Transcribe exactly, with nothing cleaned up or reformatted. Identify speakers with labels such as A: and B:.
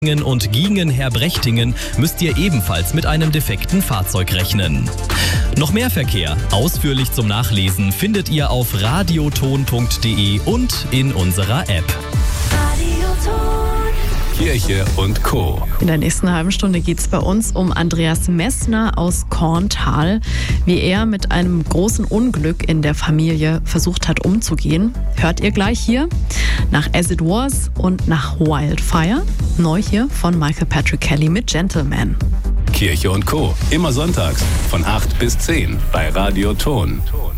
A: und Giengen-Herbrechtingen müsst ihr ebenfalls mit einem defekten Fahrzeug rechnen. Noch mehr Verkehr, ausführlich zum Nachlesen, findet ihr auf radioton punkt de und in unserer App.
B: Kirche und Co.
C: In der nächsten halben Stunde geht es bei uns um Andreas Messner aus Korntal, wie er mit einem großen Unglück in der Familie versucht hat umzugehen. Hört ihr gleich hier nach As It Was und nach Wildfire. Neu hier von Michael Patrick Kelly mit Gentleman.
B: Kirche und Co. Immer sonntags von acht bis zehn bei Radio Ton.